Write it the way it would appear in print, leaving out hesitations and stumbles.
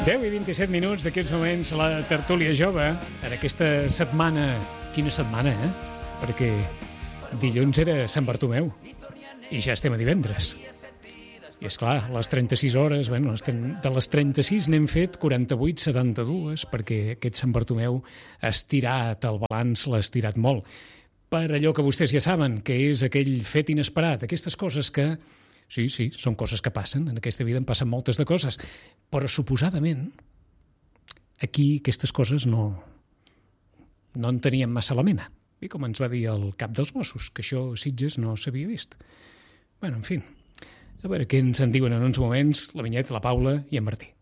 10:27 d'aquí uns moments la tertúlia jove en aquesta setmana. Quina setmana, Perquè dilluns era Sant Bartomeu i ja estem a divendres. I és clar, les 36 hores, bueno, de les 36 n'hem fet 48, 72, perquè aquest Sant Bartomeu ha estirat, el balanç l'ha estirat molt. Per allò que vostès ja saben, que és aquell fet inesperat, aquestes coses que... Sí, són coses que passen, en aquesta vida en passen moltes de coses, però suposadament aquí aquestes coses no en teníem massa a la mena. I com ens va dir el cap dels Mossos, que això a Sitges no s'havia vist. Bueno, en fi, a veure què ens en diuen en uns moments la Vinyet, la Paula i en Martí.